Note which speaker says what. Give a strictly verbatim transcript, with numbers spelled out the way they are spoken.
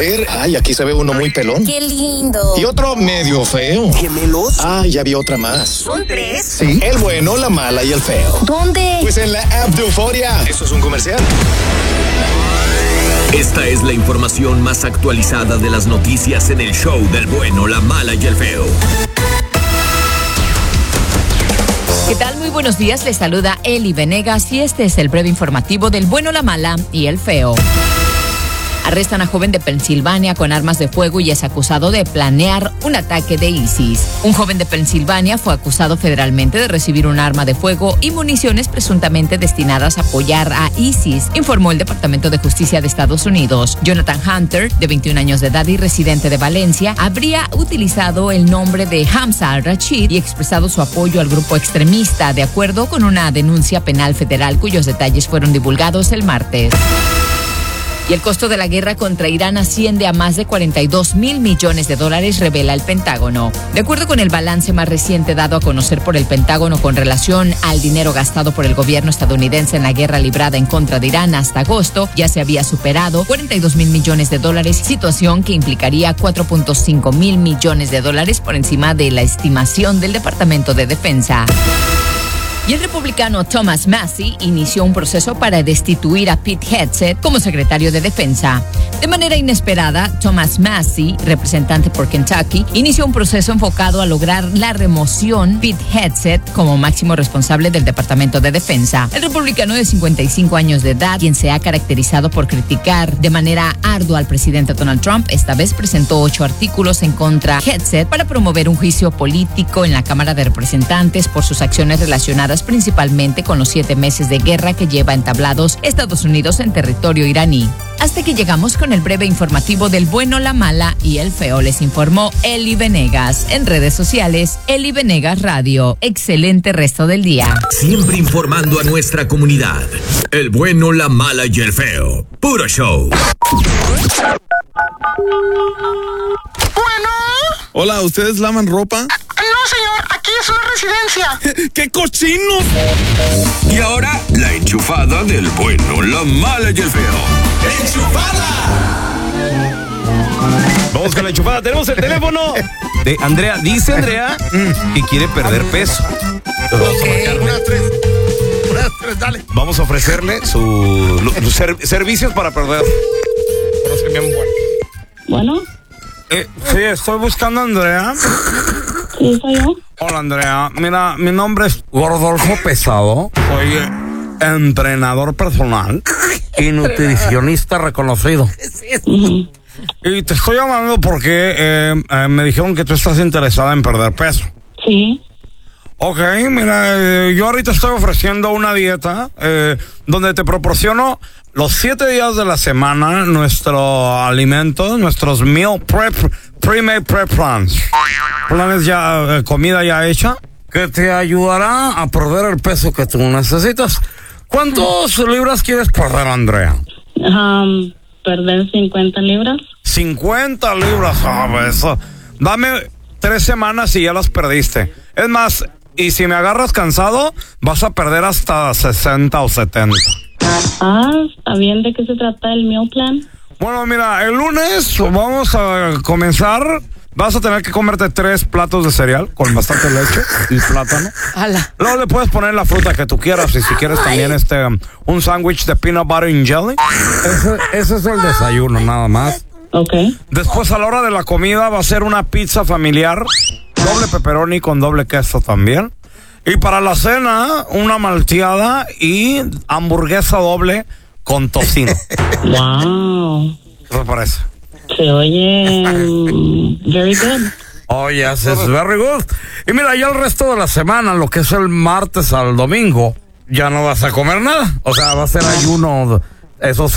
Speaker 1: ver, ay, aquí se ve uno muy pelón.
Speaker 2: ¡Qué lindo!
Speaker 1: Y otro medio feo.
Speaker 3: ¿Gemelos?
Speaker 1: Ah, ya vi otra más.
Speaker 2: ¿Son tres?
Speaker 1: Sí, el bueno, la mala y el feo.
Speaker 2: ¿Dónde?
Speaker 1: Pues en la app de Euforia. ¿Eso es un comercial?
Speaker 4: Esta es la información más actualizada de las noticias en el show del bueno, la mala y el feo.
Speaker 5: ¿Qué tal? Muy buenos días, les saluda Eli Venegas y este es el breve informativo del bueno, la mala y el feo. Arrestan a joven de Pensilvania con armas de fuego y es acusado de planear un ataque de ISIS. Un joven de Pensilvania fue acusado federalmente de recibir un arma de fuego y municiones presuntamente destinadas a apoyar a ISIS, informó el Departamento de Justicia de Estados Unidos. Jonathan Hunter, de veintiún años de edad y residente de Valencia, habría utilizado el nombre de Hamza al-Rashid y expresado su apoyo al grupo extremista, de acuerdo con una denuncia penal federal cuyos detalles fueron divulgados el martes. Y el costo de la guerra contra Irán asciende a más de cuarenta y dos mil millones de dólares, revela el Pentágono. De acuerdo con el balance más reciente dado a conocer por el Pentágono con relación al dinero gastado por el gobierno estadounidense en la guerra librada en contra de Irán hasta agosto, ya se había superado cuarenta y dos mil millones de dólares, situación que implicaría cuatro punto cinco mil millones de dólares por encima de la estimación del Departamento de Defensa. Y el republicano Thomas Massie inició un proceso para destituir a Pete Hegseth como secretario de Defensa. De manera inesperada, Thomas Massie, representante por Kentucky, inició un proceso enfocado a lograr la remoción de Pete Hegseth como máximo responsable del Departamento de Defensa. El republicano de cincuenta y cinco años de edad, quien se ha caracterizado por criticar de manera ardua al presidente Donald Trump, esta vez presentó ocho artículos en contra de Hegseth para promover un juicio político en la Cámara de Representantes por sus acciones relacionadas principalmente con los siete meses de guerra que lleva entablados Estados Unidos en territorio iraní. Hasta que llegamos con el breve informativo del bueno, la mala y el feo. Les informó Eli Venegas. En redes sociales, Eli Venegas Radio. Excelente resto del día.
Speaker 4: Siempre informando a nuestra comunidad. El bueno, la mala y el feo. Puro show.
Speaker 6: Bueno.
Speaker 7: Hola, ¿ustedes lavan ropa?
Speaker 6: No, señor, aquí es una residencia.
Speaker 7: ¡Qué cochinos!
Speaker 4: Y ahora, la enchufada del bueno, la mala y el feo. ¡Enchufada!
Speaker 8: Vamos con la enchufada, tenemos el teléfono de Andrea. Dice Andrea que quiere perder peso.
Speaker 6: Ok, unas tres. Unas tres, dale.
Speaker 8: Vamos a ofrecerle sus su ser, servicios para perder.
Speaker 6: Bien bueno.
Speaker 9: Bueno.
Speaker 8: Eh, sí, estoy buscando a Andrea.
Speaker 9: Sí, soy yo.
Speaker 8: Hola, Andrea. Mira, mi nombre es Gordolfo Pesado. Soy eh, entrenador personal y nutricionista reconocido.
Speaker 9: Uh-huh.
Speaker 8: Y te estoy llamando porque eh, eh, me dijeron que tú estás interesada en perder peso.
Speaker 9: Sí.
Speaker 8: Ok, mira, eh, yo ahorita estoy ofreciendo una dieta eh, donde te proporciono los siete días de la semana nuestro alimento, nuestros meal prep, pre-made prep plans. Planes ya, eh, comida ya hecha, que te ayudará a perder el peso que tú necesitas. ¿Cuántas libras quieres perder, Andrea?
Speaker 9: Um, perder cincuenta libras.
Speaker 8: cincuenta libras, ah, eso. Dame tres semanas y ya las perdiste. Es más, y si me agarras cansado, vas a perder hasta sesenta o setenta.
Speaker 9: Ah, ¿está bien? ¿De qué se trata el meal plan?
Speaker 8: Bueno, mira, el lunes vamos a comenzar. Vas a tener que comerte tres platos de cereal con bastante leche y plátano.
Speaker 5: ¡Hala!
Speaker 8: Luego le puedes poner la fruta que tú quieras y si quieres
Speaker 5: Ay.
Speaker 8: también este um, un sándwich de peanut butter and jelly. Ese, ese es el desayuno, nada más.
Speaker 9: Ok.
Speaker 8: Después a la hora de la comida va a ser una pizza familiar, doble pepperoni con doble queso también. Y para la cena, una malteada y hamburguesa doble con tocino.
Speaker 9: Wow.
Speaker 8: ¿Qué te parece?
Speaker 9: Se oye um, very good.
Speaker 8: Oh, yes, it's very good. Y mira, ya el resto de la semana, lo que es el martes al domingo, ya no vas a comer nada. O sea, va a ser ayuno esos